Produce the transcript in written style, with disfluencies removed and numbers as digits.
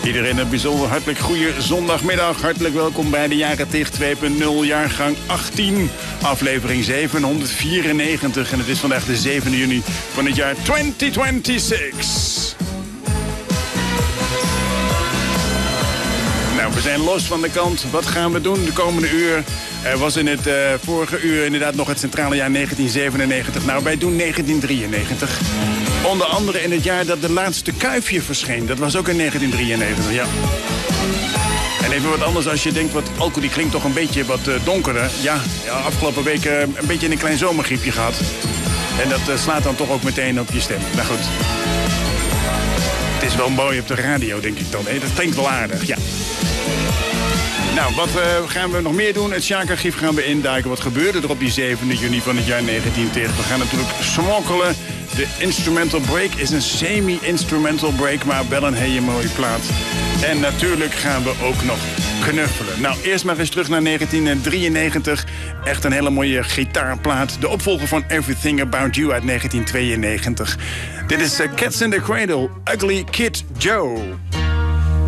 Iedereen een bijzonder hartelijk goede zondagmiddag. Hartelijk welkom bij de Jaren Tig 2.0, jaargang 18, aflevering 794. En het is vandaag de 7e juni van het jaar 2026. Nou, we zijn los van de kant. Wat gaan we doen de komende uur? Er was in het vorige uur inderdaad nog het centrale jaar 1997. Nou, wij doen 1993. Onder andere in het jaar dat de laatste Kuifje verscheen. Dat was ook in 1993, ja. En even wat anders als je denkt, wat alcohol die klinkt toch een beetje wat donkerder. Ja, afgelopen week een beetje een klein zomergriepje gehad. En dat slaat dan toch ook meteen op je stem. Nou goed. Het is wel mooi op de radio, denk ik dan. Dat klinkt wel aardig, ja. Nou, wat gaan we nog meer doen? Het Sjaak-archief gaan we induiken. Wat gebeurde er op die 7e juni van het jaar 1930? We gaan natuurlijk smokkelen. De instrumental break is een semi-instrumental break, maar wel een hele mooie plaat. En natuurlijk gaan we ook nog knuffelen. Nou, eerst maar eens terug naar 1993. Echt een hele mooie gitaarplaat. De opvolger van Everything About You uit 1992. Dit is Cats in the Cradle, Ugly Kid Joe.